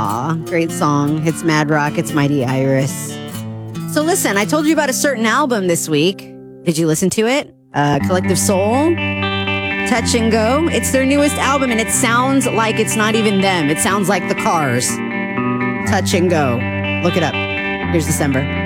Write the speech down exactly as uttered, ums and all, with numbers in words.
Aw, great song. It's Mad Rock. It's Mighty Iris. So listen, I told you about a certain album this week. Did you listen to it? Uh, Collective Soul, Touch and Go. It's their newest album, and it sounds like it's not even them. It sounds like the Cars. Touch and Go. Look it up. Here's December.